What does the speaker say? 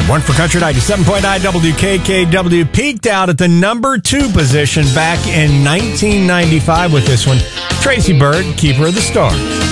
One for Country 97.9 WKKW peaked out at the number 2 position back in 1995 with this one. Tracy Byrd, Keeper of the Stars.